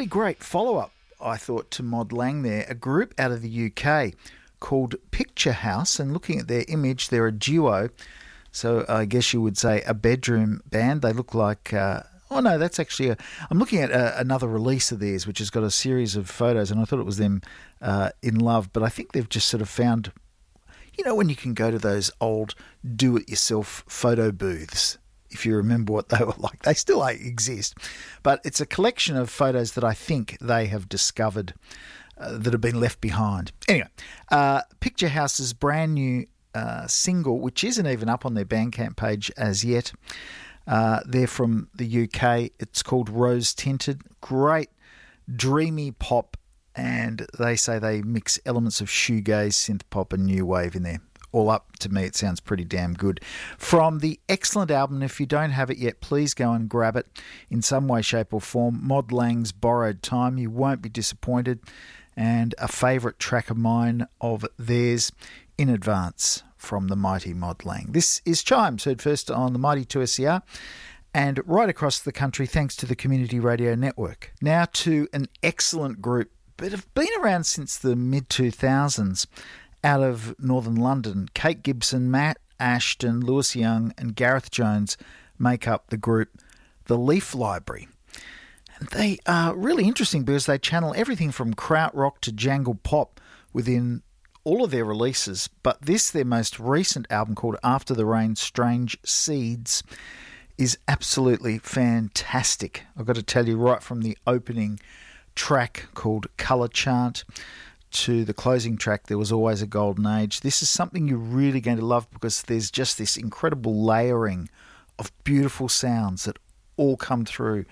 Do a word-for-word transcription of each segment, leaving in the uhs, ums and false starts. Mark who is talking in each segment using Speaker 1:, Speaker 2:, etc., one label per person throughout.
Speaker 1: really great follow-up, I thought, to Mod Lang there, a group out of the U K called Picture House, and looking at their image, they're a duo, so I guess you would say a bedroom band. They look like... Uh, oh, no, that's actually... A, I'm looking at a, another release of theirs, which has got a series of photos, and I thought it was them uh, in love, but I think they've just sort of found... You know, when you can go to those old do-it-yourself photo booths, if you remember what they were like. They still exist. But it's a collection of photos that I think they have discovered uh, that have been left behind. Anyway, uh, Picture House's brand new uh, single, which isn't even up on their Bandcamp page as yet. Uh, they're from the U K. It's called Rose Tinted. Great, dreamy pop. And they say they mix elements of shoegaze, synth pop and new wave in there. All up, to me, it sounds pretty damn good. From the excellent album, if you don't have it yet, please go and grab it in some way, shape or form. Mod Lang's Borrowed Time. You won't be disappointed. And a favourite track of mine of theirs, In Advance, from the mighty Mod Lang. This is Chimes, heard first on the mighty two S C R. And right across the country, thanks to the Community Radio Network. Now to an excellent group, but have been around since the mid two thousands, out of Northern London. Kate Gibson, Matt Ashton, Lewis Young and Gareth Jones make up the group The Leaf Library. And they are really interesting because they channel everything from krautrock to jangle pop within all of their releases. But this, their most recent album called After the Rain, Strange Seeds, is absolutely fantastic. I've got to tell you, right from the opening track called Colour Chant to the closing track, There Was Always a Golden Age. This is something you're really going to love because there's just this incredible layering of beautiful sounds that all come through.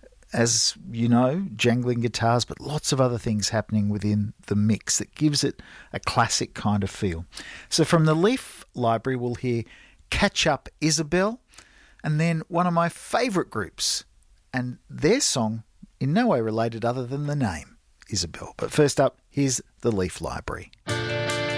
Speaker 1: As you know, jangling guitars, but lots of other things happening within the mix that gives it a classic kind of feel. So from the Leaf Library, we'll hear Catch Up Isabel, and then one of my favourite groups, and their song in no way related other than the name, Isabel. But first up, here's the Leaf Library.